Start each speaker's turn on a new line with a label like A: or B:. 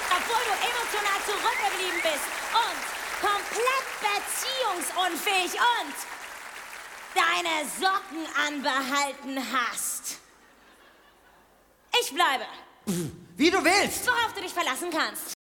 A: Obwohl du emotional zurückgeblieben bist und komplett beziehungsunfähig und deine Socken anbehalten hast. Ich bleibe.
B: Wie du willst.
A: Worauf du dich verlassen kannst.